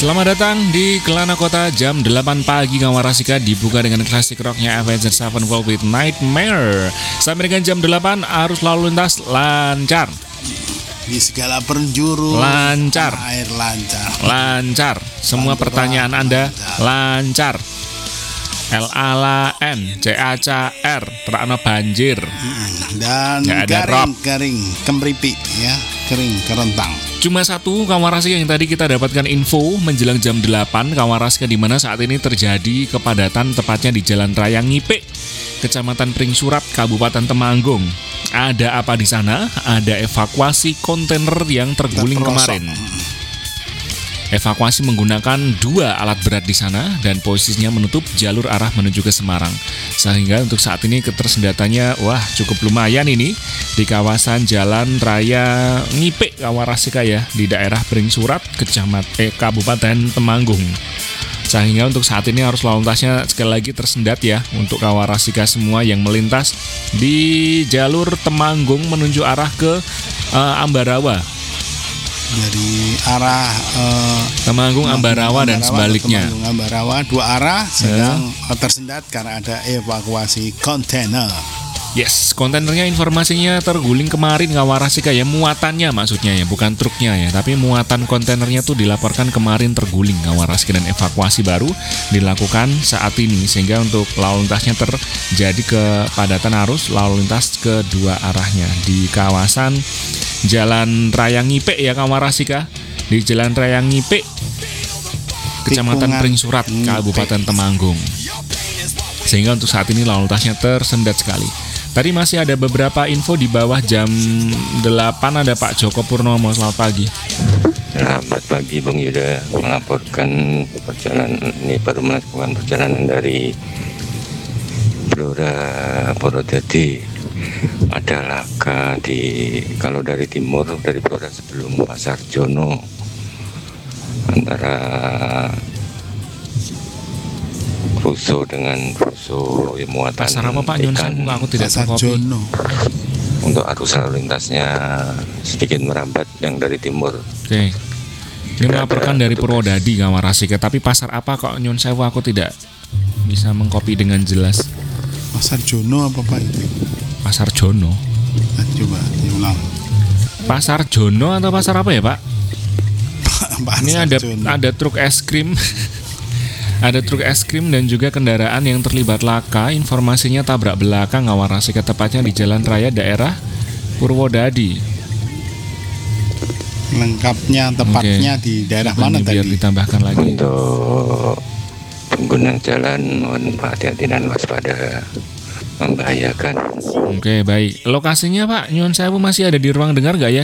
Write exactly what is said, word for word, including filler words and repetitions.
Selamat datang di Kelana Kota jam delapan pagi. Kawarasika dibuka dengan klasik rocknya Avenged Sevenfold with Nightmare. Sampai dengan jam delapan arus lalu lintas lancar. Di segala penjuru Lancar. air lancar. Lancar. Semua Lancar. pertanyaan Anda lancar. L A L A N C A C R terakno banjir. Dan Nggak ada garing, garing, kemripi ya, kering, kerentang. Cuma satu Kawarasika yang tadi kita dapatkan info menjelang jam delapan Kawarasika, di mana saat ini terjadi kepadatan tepatnya di Jalan Raya Ngipe, Kecamatan Pringsurat, Kabupaten Temanggung. Ada apa di sana? Ada evakuasi kontainer yang terguling Terperosok. kemarin. Evakuasi menggunakan dua alat berat di sana dan posisinya menutup jalur arah menuju ke Semarang. Sehingga untuk saat ini ketersendatannya wah cukup lumayan ini di kawasan Jalan Raya Ngipe Kawarasika ya, di daerah Pringsurat, Kecamatan eh, Kabupaten Temanggung. Sehingga untuk saat ini arus lalu lintasnya sekali lagi tersendat ya untuk Kawarasika semua yang melintas di jalur Temanggung menuju arah ke uh, Ambarawa. Dari arah eh, Temanggung, Ambarawa, dan sebaliknya. Temanggung, Ambarawa, dua arah sedang tersendat karena ada evakuasi kontainer. Yes, kontainernya informasinya terguling kemarin Kawarasika ya, muatannya maksudnya ya, bukan truknya ya, tapi muatan kontainernya tuh dilaporkan kemarin terguling Kawarasika, dan evakuasi baru dilakukan saat ini sehingga untuk lalu lintasnya terjadi kepadatan arus lalu lintas kedua arahnya di kawasan Jalan Raya Ngipe ya Kawarasika, di Jalan Raya Ngipe, Kecamatan Tikungan Pringsurat, Ngipe. Kabupaten Temanggung. Sehingga untuk saat ini lalu lintasnya tersendat sekali. Tadi masih ada beberapa info di bawah jam delapan, ada Pak Joko Purnomo. Selamat pagi. Selamat pagi Bung Yuda, melaporkan perjalanan ini baru melakukan perjalanan dari Blora Purwodadi. Ada laka di, kalau dari timur dari Blora sebelum Pasar Jono, antara Ruso dengan Ruso ya, muatan Pasar apa Pak? Nyun ikan. Sewu, aku tidak Pasar tahu kopi. Jono. Untuk arus lalu lintasnya sedikit merambat yang dari timur. Oke. Ini melaporkan dari Purwodadi Kawarasika, tapi pasar apa kok Nyun Sewu aku tidak bisa mengkopi dengan jelas. Pasar Jono apa Pak itu? Pasar Jono. Nah, coba diulang. Pasar Jono atau pasar apa ya Pak? Pasar Ini ada Jono. ada truk es krim. Ada truk es krim dan juga kendaraan yang terlibat laka. Informasinya tabrak belakang Kawarasika, tepatnya di Jalan Raya daerah Purwodadi. Lengkapnya tepatnya Oke. di daerah Ini mana biar tadi? ditambahkan lagi. Untuk pengguna jalan mohon hati-hati dan waspada, membahayakan. Oke, baik. Lokasinya Pak Nyun Sewu masih ada di ruang dengar nggak ya?